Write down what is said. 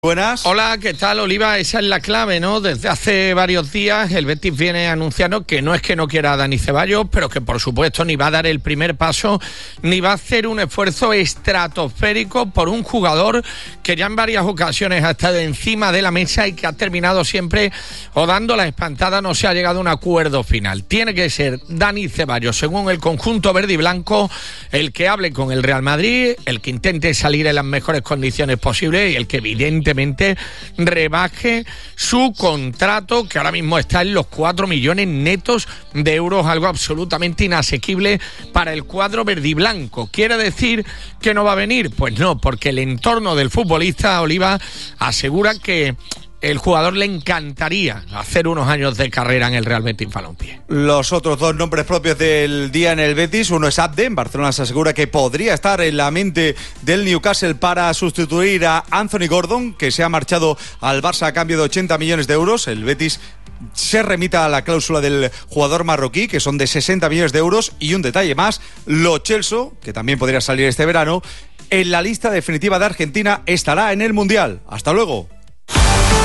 Buenas. Hola, ¿qué tal, Oliva? Esa es la clave, ¿no? Desde hace varios días el Betis viene anunciando que no es que no quiera a Dani Ceballos, pero que por supuesto ni va a dar el primer paso, ni va a hacer un esfuerzo estratosférico por un jugador que ya en varias ocasiones ha estado encima de la mesa y que ha terminado siempre o dando la espantada, no se ha llegado a un acuerdo final. Tiene que ser Dani Ceballos, según el conjunto verde y blanco, el que hable con el Real Madrid, el que intente salir en las mejores condiciones posibles y el que evidentemente rebaje su contrato, que ahora mismo está en los 4 millones netos de euros, algo absolutamente inasequible para el cuadro verde y blanco. ¿Quiere decir que no va a venir? Pues no, porque el entorno del futbolista, Oliva, asegura que el jugador le encantaría hacer unos años de carrera en el Real Betis Balompié. Los otros dos nombres propios del día en el Betis, uno es Abde. En Barcelona se asegura que podría estar en la mente del Newcastle para sustituir a Anthony Gordon, que se ha marchado al Barça a cambio de 80 millones de euros. El Betis se remita a la cláusula del jugador marroquí, que son de 60 millones de euros. Y un detalle más, Lo Celso, que también podría salir este verano, en la lista definitiva de Argentina, estará en el Mundial. Hasta luego.